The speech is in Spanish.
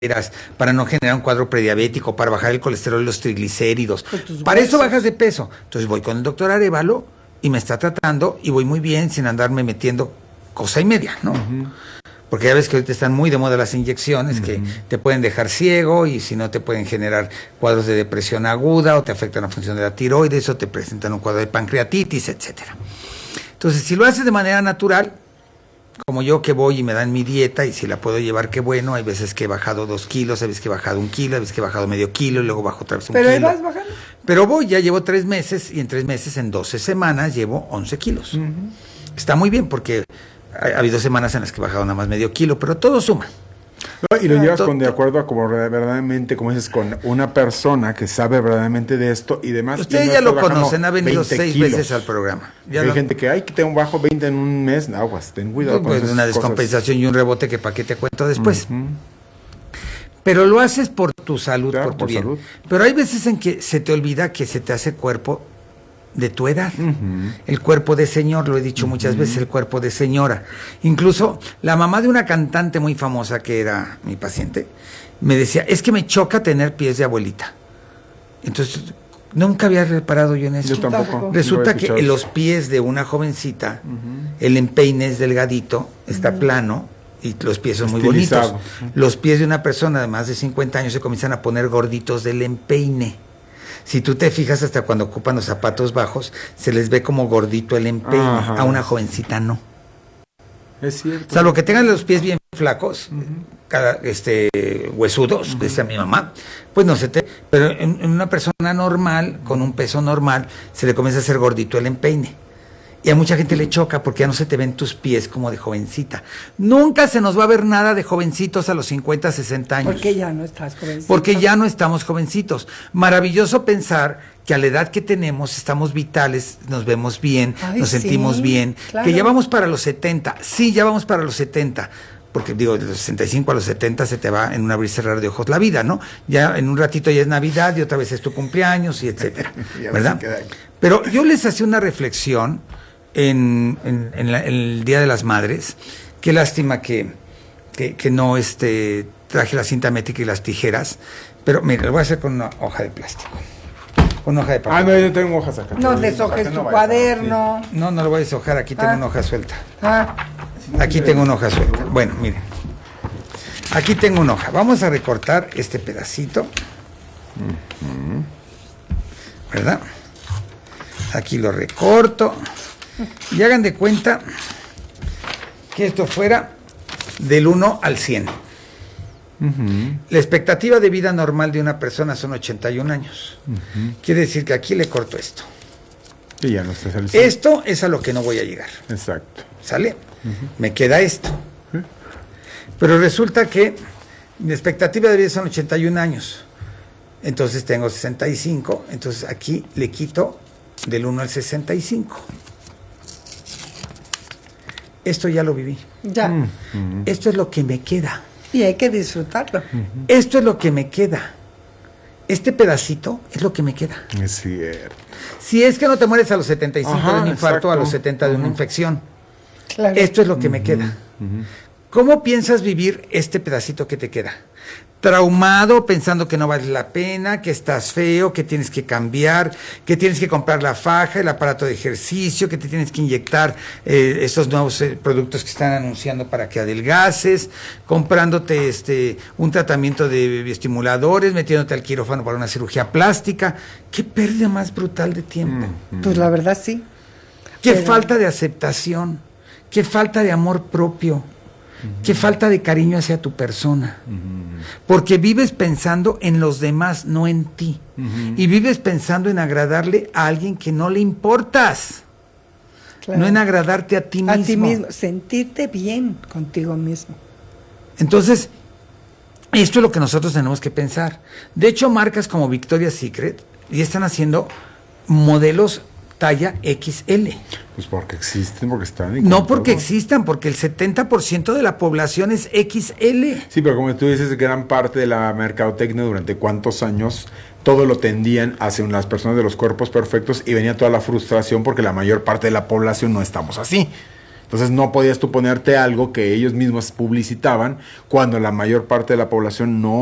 para no generar un cuadro prediabético, para bajar el colesterol y los triglicéridos. Para eso bajas de peso. Entonces voy con el doctor Arévalo y me está tratando y voy muy bien sin andarme metiendo cosa y media, ¿no? Porque ya ves que ahorita están muy de moda las inyecciones que te pueden dejar ciego y si no te pueden generar cuadros de depresión aguda o te afectan la función de la tiroides o te presentan un cuadro de pancreatitis, etcétera. Entonces, si lo haces de manera natural, como yo que voy y me dan mi dieta y si la puedo llevar, qué bueno. Hay veces que he bajado 2 kilos, hay veces que he bajado 1 kilo, hay veces que he bajado medio kilo y luego bajo otra vez 1 kilo. ¿Pero ahí vas bajando? Pero voy, ya llevo 3 meses y en 3 meses, en 12 semanas, llevo 11 kilos. Está muy bien porque ha habido semanas en las que he bajado nada más medio kilo, pero todo suma. No, y lo llevas de acuerdo a como verdaderamente, como dices, con una persona que sabe verdaderamente de esto y demás. Ustedes ya lo conocen, ha venido 6 veces al programa. Ya hay gente que, que tengo bajo 20 en un mes, aguas, ten cuidado. Pues una descompensación y un rebote que para qué te cuento después. Pero lo haces por tu salud, claro, por tu bien. Salud. Pero hay veces en que se te olvida que se te hace cuerpo de tu edad. El cuerpo de señor, lo he dicho muchas veces, el cuerpo de señora. Incluso la mamá de una cantante muy famosa que era mi paciente, me decía, es que me choca tener pies de abuelita. Entonces, nunca había reparado yo en eso. Yo tampoco. Resulta que en los pies de una jovencita, el empeine es delgadito, está plano, y los pies son muy bonitos. Los pies de una persona de más de 50 años se comienzan a poner gorditos del empeine. Si tú te fijas, hasta cuando ocupan los zapatos bajos, se les ve como gordito el empeine. A una jovencita no. Es cierto. Salvo que tengan los pies bien flacos, huesudos, decía mi mamá, pues no se te... Pero en una persona normal, con un peso normal, se le comienza a hacer gordito el empeine. Y a mucha gente le choca porque ya no se te ven tus pies como de jovencita. Nunca se nos va a ver nada de jovencitos a los 50, 60 años. Porque ya no estás jovencito. Porque ya no estamos jovencitos. Maravilloso pensar que a la edad que tenemos estamos vitales, nos vemos bien, nos sentimos bien, claro. Que ya vamos para los 70. Sí, ya vamos para los 70. Porque digo, de los 65 a los 70 se te va en un abrir y cerrar de ojos la vida, ¿no? Ya en un ratito ya es Navidad y otra vez es tu cumpleaños y etcétera, ¿verdad? Pero yo les hacía una reflexión en el Día de las Madres. Qué lástima que no traje la cinta métrica y las tijeras, pero mira, lo voy a hacer con una hoja de plástico. Con hoja de papel. No, yo tengo hojas acá. No deshojes tu cuaderno. No lo voy a deshojar, aquí tengo una hoja suelta. Aquí tengo una hoja suelta. Bueno, miren. Aquí tengo una hoja. Vamos a recortar este pedacito. ¿Verdad? Aquí lo recorto. Y hagan de cuenta que esto fuera del 1 al 100. La expectativa de vida normal de una persona son 81 años. Quiere decir que aquí le corto esto. Y ya no está saliendo. Esto es a lo que no voy a llegar. Exacto. ¿Sale? Me queda esto. Pero resulta que mi expectativa de vida son 81 años. Entonces tengo 65. Entonces aquí le quito del 1 al 65. Esto ya lo viví. Ya. Esto es lo que me queda. Y hay que disfrutarlo. Esto es lo que me queda. Este pedacito es lo que me queda. Es cierto. Si es que no te mueres a los 75 de un infarto, exacto. a los 70 de una infección. Claro. Esto es lo que me queda. ¿Cómo piensas vivir este pedacito que te queda? Traumado, pensando que no vale la pena, que estás feo, que tienes que cambiar, que tienes que comprar la faja, el aparato de ejercicio, que te tienes que inyectar estos nuevos productos que están anunciando para que adelgaces, comprándote un tratamiento de bioestimuladores, metiéndote al quirófano para una cirugía plástica. ¡Qué pérdida más brutal de tiempo! Pues la verdad sí. ¡Qué falta de aceptación! ¡Qué falta de amor propio! Qué falta de cariño hacia tu persona. Porque vives pensando en los demás, no en ti. Y vives pensando en agradarle a alguien que no le importas. Claro. No en agradarte a ti mismo. A ti mismo, sentirte bien contigo mismo. Entonces, esto es lo que nosotros tenemos que pensar. De hecho, marcas como Victoria's Secret ya están haciendo modelos talla XL. Pues porque existen, porque están... No porque existan, porque el 70% de la población es XL. Sí, pero como tú dices, gran parte de la mercadotecnia durante cuántos años todo lo tendían hacia las personas de los cuerpos perfectos y venía toda la frustración porque la mayor parte de la población no estamos así. Entonces no podías tú ponerte algo que ellos mismos publicitaban cuando la mayor parte de la población no